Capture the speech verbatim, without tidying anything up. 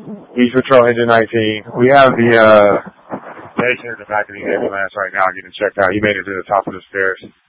Beach Patrol Engine nineteen. We have the, uh, patient in the back of the ambulance right now getting checked out. He made it to the top of the stairs.